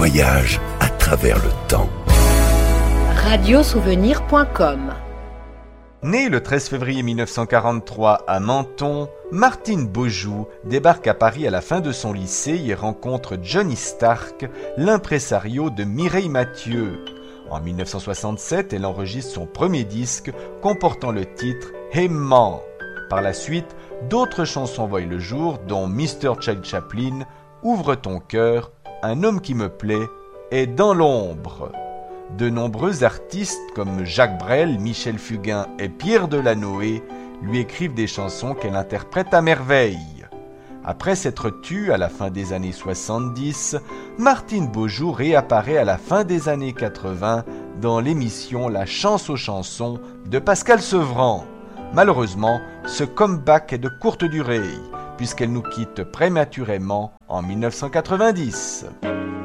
voyage à travers le temps. Radiosouvenir.com. Née le 13 février 1943 à Menton, Martine Beaujoue débarque à Paris à la fin de son lycée et rencontre Johnny Stark, l'impresario de Mireille Mathieu. En 1967, elle enregistre son premier disque comportant le titre « Aimant ». Par la suite, d'autres chansons voient le jour, dont Mr. Child Chaplin, Ouvre ton cœur, Un homme qui me plaît et Dans l'ombre. De nombreux artistes comme Jacques Brel, Michel Fugain et Pierre Delanoë lui écrivent des chansons qu'elle interprète à merveille. Après s'être tue à la fin des années 70, Martine Beaujoue réapparaît à la fin des années 80 dans l'émission La Chance aux chansons de Pascal Sevran. Malheureusement, ce comeback est de courte durée, puisqu'elle nous quitte prématurément en 1990.